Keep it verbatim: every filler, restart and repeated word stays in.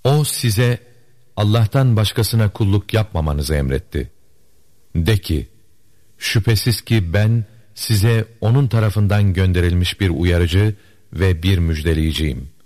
O size Allah'tan başkasına kulluk yapmamanızı emretti. De ki, şüphesiz ki ben size onun tarafından gönderilmiş bir uyarıcı ve bir müjdeleyiciyim.